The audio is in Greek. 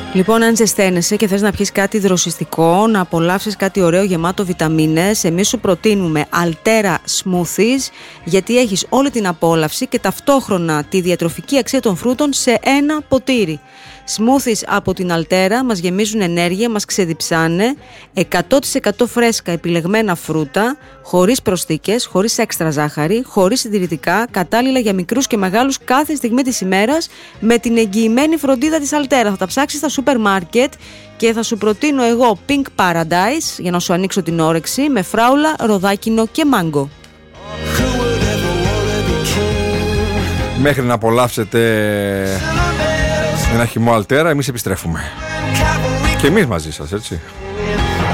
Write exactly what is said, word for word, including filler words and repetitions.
Λοιπόν, αν ζεσταίνεσαι και θες να πιεις κάτι δροσιστικό, να απολαύσεις κάτι ωραίο γεμάτο βιταμίνες, εμείς σου προτείνουμε Altera Smoothies, γιατί έχεις όλη την απόλαυση και ταυτόχρονα τη διατροφική αξία των φρούτων σε ένα ποτήρι. Smoothies από την Altera μας γεμίζουν ενέργεια, μας ξεδιψάνε, εκατό τοις εκατό φρέσκα επιλεγμένα φρούτα, χωρίς προσθήκες, χωρίς έξτρα ζάχαρη, χωρίς συντηρητικά, κατάλληλα για μικρούς και μεγάλους κάθε στιγμή της ημέρας, με την εγγυημένη φροντίδα της Altera. Θα τα ψάξεις στα σούπερ μάρκετ και θα σου προτείνω εγώ Pink Paradise για να σου ανοίξω την όρεξη, με φράουλα, ροδάκινο και μάγκο. Μέχρι να απολαύσετε ένα χυμό Altera, εμείς επιστρέφουμε. Και εμείς μαζί σας, έτσι.